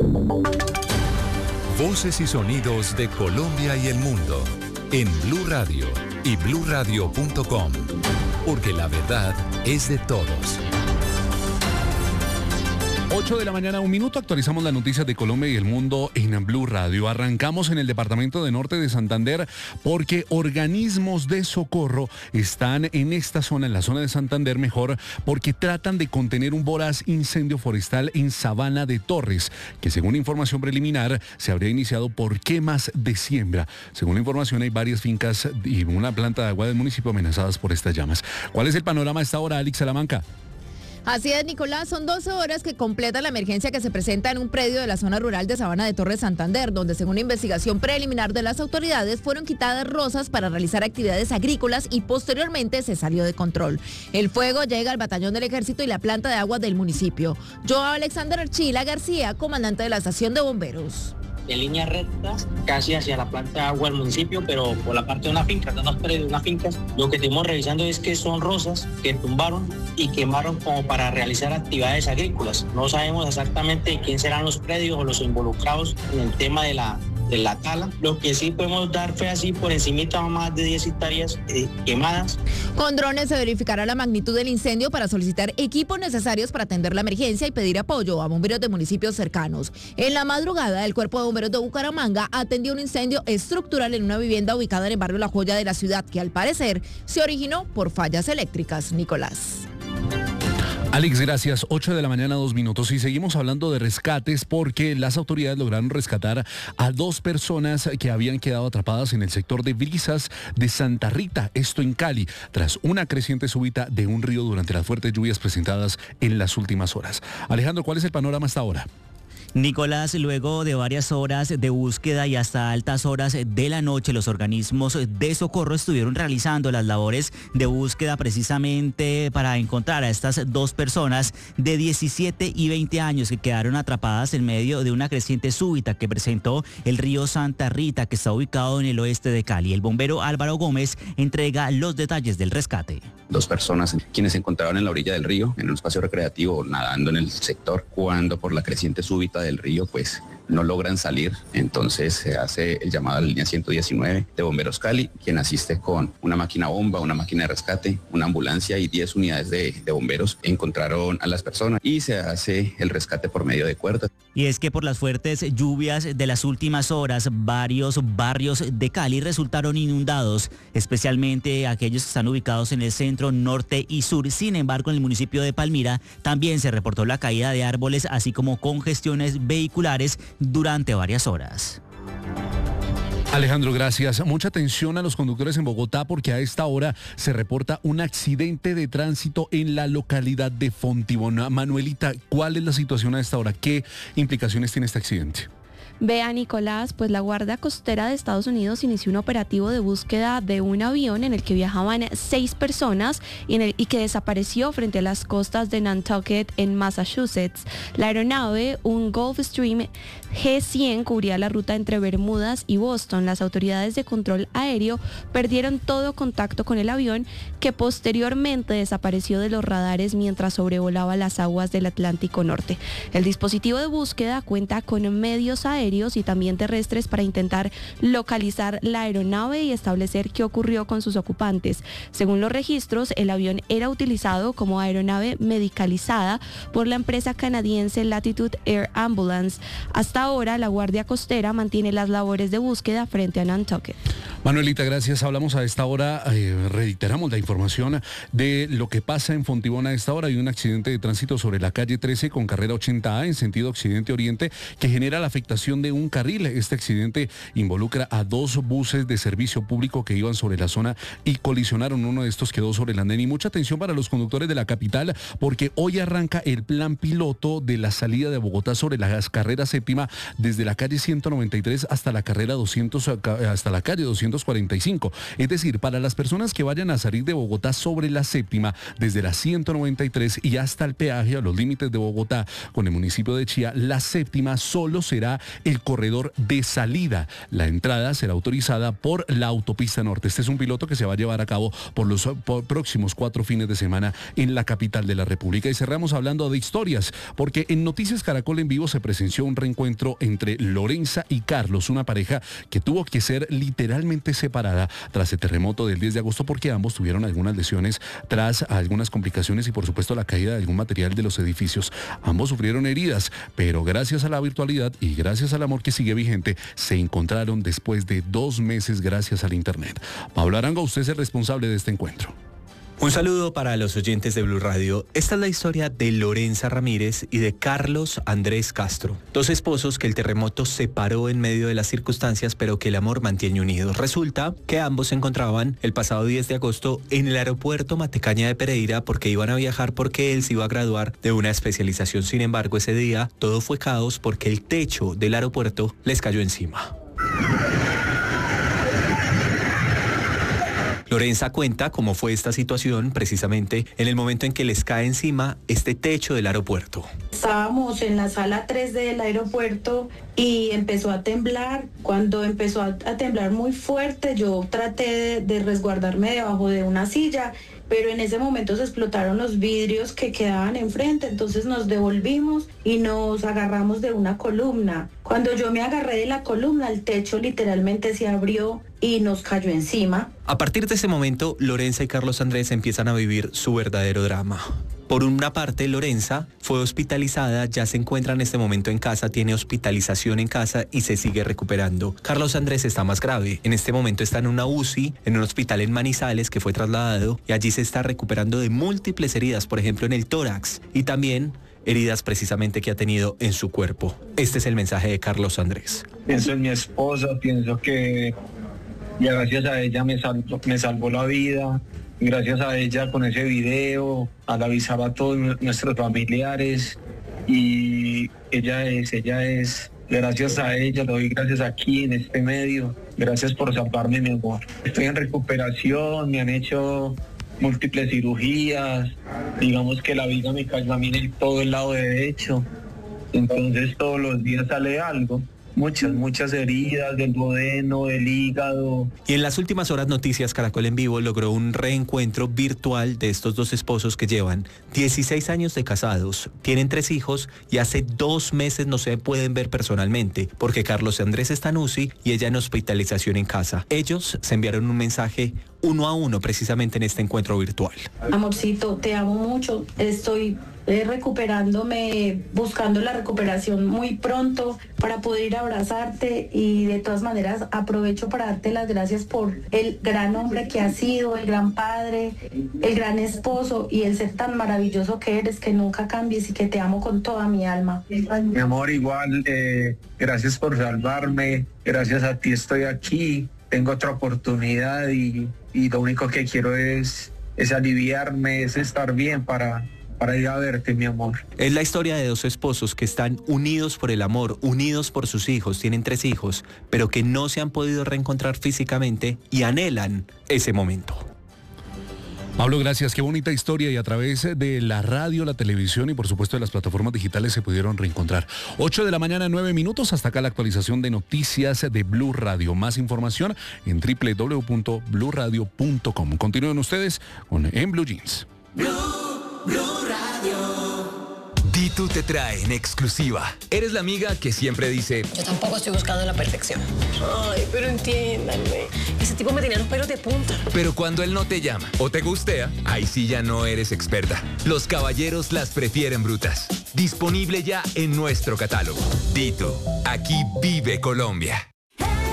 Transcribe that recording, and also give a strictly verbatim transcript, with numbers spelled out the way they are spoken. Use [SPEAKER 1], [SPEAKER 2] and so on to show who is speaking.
[SPEAKER 1] Voces y sonidos de Colombia y el mundo en Blue Radio y blue radio punto com, porque la verdad es de todos.
[SPEAKER 2] ocho de la mañana, un minuto, actualizamos las noticias de Colombia y el mundo en Blue Radio. Arrancamos en el departamento de Norte de Santander porque organismos de socorro están en esta zona, en la zona de Santander mejor, porque tratan de contener un voraz incendio forestal en Sabana de Torres, que según información preliminar se habría iniciado por quemas de siembra. Según la información hay varias fincas y una planta de agua del municipio amenazadas por estas llamas. ¿Cuál es el panorama a esta hora, Alex Salamanca?
[SPEAKER 3] Así es, Nicolás, son doce horas que completa la emergencia que se presenta en un predio de la zona rural de Sabana de Torres, Santander, donde según investigación preliminar de las autoridades fueron quitadas rozas para realizar actividades agrícolas y posteriormente se salió de control. El fuego llega al batallón del ejército y la planta de agua del municipio. Yo, Alexander Archila García, comandante de la estación de bomberos.
[SPEAKER 4] En línea recta, casi hacia la planta de agua del municipio, pero por la parte de una finca, no de una finca. Lo que estamos revisando es que son rozas que tumbaron y quemaron como para realizar actividades agrícolas. No sabemos exactamente quién serán los predios o los involucrados en el tema de la de la tala. Lo que sí podemos dar fe así por encimita más de diez hectáreas eh, quemadas.
[SPEAKER 3] Con drones se verificará la magnitud del incendio para solicitar equipos necesarios para atender la emergencia y pedir apoyo a bomberos de municipios cercanos. En la madrugada, el Cuerpo de Bomberos de Bucaramanga atendió un incendio estructural en una vivienda ubicada en el barrio La Joya de la ciudad, que al parecer se originó por fallas eléctricas. Nicolás.
[SPEAKER 2] Alex, gracias. ocho de la mañana, dos minutos. Y seguimos hablando de rescates porque las autoridades lograron rescatar a dos personas que habían quedado atrapadas en el sector de Brisas de Santa Rita, esto en Cali, tras una creciente súbita de un río durante las fuertes lluvias presentadas en las últimas horas. Alejandro, ¿cuál es el panorama hasta ahora?
[SPEAKER 5] Nicolás, luego de varias horas de búsqueda y hasta altas horas de la noche, los organismos de socorro estuvieron realizando las labores de búsqueda precisamente para encontrar a estas dos personas de diecisiete y veinte años que quedaron atrapadas en medio de una creciente súbita que presentó el río Santa Rita, que está ubicado en el oeste de Cali. El bombero Álvaro Gómez entrega los detalles del rescate.
[SPEAKER 6] Dos personas quienes se encontraban en la orilla del río, en un espacio recreativo, nadando en el sector, cuando por la creciente súbita del río, pues no logran salir. Entonces se hace el llamado a la línea ciento diecinueve de Bomberos Cali, quien asiste con una máquina bomba, una máquina de rescate, una ambulancia y diez unidades de, de bomberos. Encontraron a las personas y se hace el rescate por medio de cuerdas.
[SPEAKER 5] Y es que por las fuertes lluvias de las últimas horas, varios barrios de Cali resultaron inundados, especialmente aquellos que están ubicados en el centro, norte y sur. Sin embargo, en el municipio de Palmira también se reportó la caída de árboles, así como congestiones vehiculares durante varias horas.
[SPEAKER 2] Alejandro, gracias. Mucha atención a los conductores en Bogotá porque a esta hora se reporta un accidente de tránsito en la localidad de Fontibón. Manuelita, ¿cuál es la situación a esta hora? ¿Qué implicaciones tiene este accidente?
[SPEAKER 7] Vea, Nicolás, pues la Guardia Costera de Estados Unidos inició un operativo de búsqueda de un avión en el que viajaban seis personas y, en el, y que desapareció frente a las costas de Nantucket en Massachusetts. La aeronave, un Gulfstream G cien, cubría la ruta entre Bermudas y Boston. Las autoridades de control aéreo perdieron todo contacto con el avión, que posteriormente desapareció de los radares mientras sobrevolaba las aguas del Atlántico Norte. El dispositivo de búsqueda cuenta con medios aéreos y también terrestres para intentar localizar la aeronave y establecer qué ocurrió con sus ocupantes. Según los registros, el avión era utilizado como aeronave medicalizada por la empresa canadiense Latitude Air Ambulance. Hasta ahora, la Guardia Costera mantiene las labores de búsqueda frente a Nantucket.
[SPEAKER 2] Manuelita, gracias. Hablamos a esta hora, eh, reiteramos la información de lo que pasa en Fontibón a esta hora. Hay un accidente de tránsito sobre la calle trece con carrera ochenta A en sentido occidente-oriente que genera la afectación de un carril. Este accidente involucra a dos buses de servicio público que iban sobre la zona y colisionaron. Uno de estos quedó sobre el andén. Y mucha atención para los conductores de la capital porque hoy arranca el plan piloto de la salida de Bogotá sobre la carrera séptima desde la calle ciento noventa y tres hasta la carrera doscientos, hasta la calle doscientos ochocientos cuarenta y cinco. Es decir, para las personas que vayan a salir de Bogotá sobre la séptima, desde la ciento noventa y tres y hasta el peaje a los límites de Bogotá con el municipio de Chía, la séptima solo será el corredor de salida. La entrada será autorizada por la autopista norte. Este es un piloto que se va a llevar a cabo por los por próximos cuatro fines de semana en la capital de la República. Y cerramos hablando de historias, porque en Noticias Caracol en Vivo se presenció un reencuentro entre Lorenza y Carlos, una pareja que tuvo que ser literalmente separada tras el terremoto del diez de agosto, porque ambos tuvieron algunas lesiones tras algunas complicaciones y por supuesto la caída de algún material de los edificios. Ambos sufrieron heridas, pero gracias a la virtualidad y gracias al amor que sigue vigente, se encontraron después de dos meses gracias al internet. Pablo Arango, usted es el responsable de este encuentro.
[SPEAKER 8] Un saludo para los oyentes de Blue Radio. Esta es la historia de Lorenza Ramírez y de Carlos Andrés Castro, dos esposos que el terremoto separó en medio de las circunstancias, pero que el amor mantiene unidos. Resulta que ambos se encontraban el pasado diez de agosto en el aeropuerto Matecaña de Pereira porque iban a viajar porque él se iba a graduar de una especialización. Sin embargo, ese día todo fue caos porque el techo del aeropuerto les cayó encima. Lorenza cuenta cómo fue esta situación precisamente en el momento en que les cae encima este techo del aeropuerto.
[SPEAKER 9] Estábamos en la sala tres del aeropuerto y empezó a temblar. Cuando empezó a, a temblar muy fuerte, yo traté de, de resguardarme debajo de una silla, pero en ese momento se explotaron los vidrios que quedaban enfrente, entonces nos devolvimos y nos agarramos de una columna. Cuando yo me agarré de la columna, el techo literalmente se abrió y nos cayó encima.
[SPEAKER 8] A partir de ese momento, Lorenza y Carlos Andrés empiezan a vivir su verdadero drama. Por una parte, Lorenza fue hospitalizada, ya se encuentra en este momento en casa, tiene hospitalización en casa y se sigue recuperando. Carlos Andrés está más grave. En este momento está en una U C I, en un hospital en Manizales que fue trasladado y allí se está recuperando de múltiples heridas, por ejemplo en el tórax y también heridas precisamente que ha tenido en su cuerpo. Este es el mensaje de Carlos Andrés.
[SPEAKER 10] Pienso en mi esposa, pienso que ya gracias a ella me salvó, me salvó la vida. Gracias a ella con ese video, al avisar a todos nuestros familiares, y ella es, ella es, gracias a ella, le doy gracias aquí en este medio, gracias por salvarme, mi amor. Estoy en recuperación, me han hecho múltiples cirugías, digamos que la vida me cayó a mí en todo el lado derecho, entonces todos los días sale algo. Muchas, muchas heridas del duodeno, del hígado.
[SPEAKER 8] Y en las últimas horas Noticias Caracol en Vivo logró un reencuentro virtual de estos dos esposos que llevan dieciséis años de casados, tienen tres hijos y hace dos meses no se pueden ver personalmente porque Carlos Andrés está en U C I y ella en hospitalización en casa. Ellos se enviaron un mensaje uno a uno precisamente en este encuentro virtual.
[SPEAKER 9] Amorcito, te amo mucho, estoy eh, recuperándome, buscando la recuperación muy pronto para poder ir a abrazarte, y de todas maneras aprovecho para darte las gracias por el gran hombre que has sido, el gran padre, el gran esposo y el ser tan maravilloso que eres, que nunca cambies y que te amo con toda mi alma.
[SPEAKER 10] Mi amor, igual, eh, gracias por salvarme, gracias a ti estoy aquí, tengo otra oportunidad y, y lo único que quiero es, es aliviarme, es estar bien para... para ir a verte, mi amor.
[SPEAKER 8] Es la historia de dos esposos que están unidos por el amor, unidos por sus hijos, tienen tres hijos, pero que no se han podido reencontrar físicamente y anhelan ese momento.
[SPEAKER 2] Pablo, gracias. Qué bonita historia, y a través de la radio, la televisión y por supuesto de las plataformas digitales se pudieron reencontrar. ocho de la mañana, nueve minutos. Hasta acá la actualización de noticias de Blue Radio. Más información en doble u doble u doble u punto blue radio punto com. Continúen ustedes con En Blue Jeans.
[SPEAKER 1] Blue, Blue Radio. Ditu te trae en exclusiva. Eres la amiga que siempre dice:
[SPEAKER 11] yo tampoco estoy buscando la perfección. Ay, pero entiéndanme. Ese tipo me tenía los pelos de punta.
[SPEAKER 1] Pero cuando él no te llama o te gustea, ahí sí ya no eres experta. Los caballeros las prefieren brutas. Disponible ya en nuestro catálogo. Ditu, aquí vive Colombia.